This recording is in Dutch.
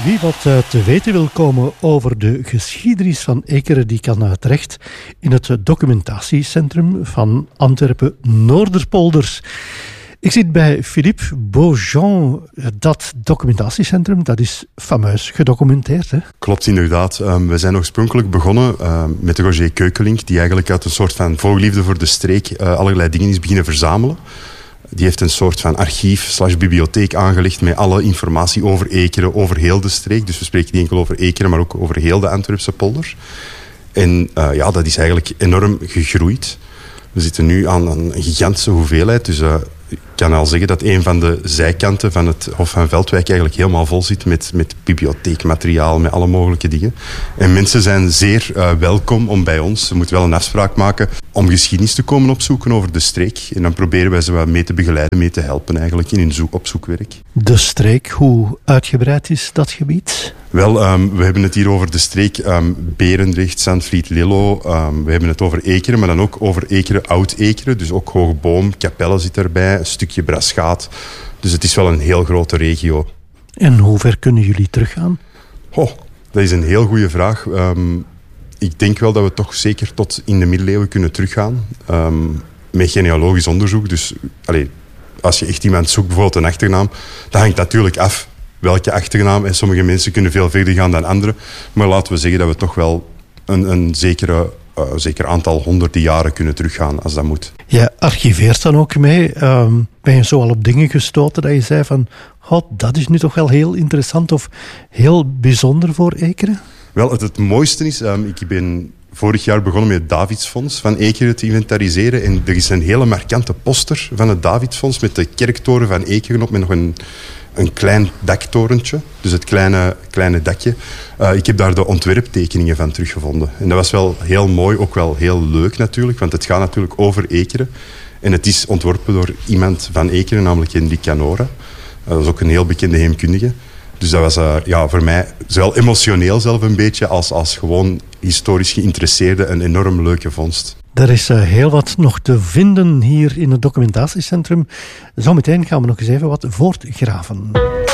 Wie wat te weten wil komen over de geschiedenis van Ekeren, die kan terecht in het documentatiecentrum van Antwerpen-Noorderpolders. Ik zit bij Philippe Beaujean. Dat documentatiecentrum, dat is fameus gedocumenteerd, hè? Klopt, inderdaad. We zijn oorspronkelijk begonnen met Roger Keukelink, die eigenlijk uit een soort van voorliefde voor de streek allerlei dingen is beginnen verzamelen. Die heeft een soort van archief/bibliotheek aangelegd met alle informatie over Ekeren, over heel de streek. Dus we spreken niet enkel over Ekeren, maar ook over heel de Antwerpse polder. En dat is eigenlijk enorm gegroeid. We zitten nu aan een gigantische hoeveelheid. Dus ik kan al zeggen dat een van de zijkanten van het Hof van Veldwijk eigenlijk helemaal vol zit met bibliotheekmateriaal, met alle mogelijke dingen. En mensen zijn zeer welkom om bij ons, ze moeten wel een afspraak maken, om geschiedenis te komen opzoeken over de streek. En dan proberen wij ze wat mee te begeleiden, mee te helpen eigenlijk in hun opzoekwerk. De streek, hoe uitgebreid is dat gebied? Wel, we hebben het hier over de streek Berendrecht, Zandvliet, Lillo. We hebben het over Ekeren, maar dan ook over Ekeren, Oud-Ekeren. Dus ook Hoogboom, Capelle zit erbij, een stukje Braschaat. Dus het is wel een heel grote regio. En hoe ver kunnen jullie teruggaan? Dat is een heel goede vraag. Ik denk wel dat we toch zeker tot in de middeleeuwen kunnen teruggaan. Met genealogisch onderzoek. Dus als je echt iemand zoekt, bijvoorbeeld een achternaam, dat hangt natuurlijk af welke achternaam. En sommige mensen kunnen veel verder gaan dan anderen. Maar laten we zeggen dat we toch wel een zeker aantal honderden jaren kunnen teruggaan als dat moet. Je archiveert dan ook mee. Ben je zo al op dingen gestoten dat je zei van, dat is nu toch wel heel interessant of heel bijzonder voor Ekeren? Wel, het mooiste is, ik ben vorig jaar begonnen met het Davidsfonds van Ekeren te inventariseren. En er is een hele markante poster van het Davidsfonds met de kerktoren van Ekeren op, met nog een klein daktorentje, dus het kleine dakje. Ik heb daar de ontwerptekeningen van teruggevonden. En dat was wel heel mooi, ook wel heel leuk natuurlijk, want het gaat natuurlijk over Ekeren. En het is ontworpen door iemand van Ekeren, namelijk Hendrik Canora. Dat is ook een heel bekende heemkundige. Dus dat was voor mij zowel emotioneel zelf een beetje als gewoon historisch geïnteresseerde een enorm leuke vondst. Er is heel wat nog te vinden hier in het documentatiecentrum. Zometeen gaan we nog eens even wat voortgraven.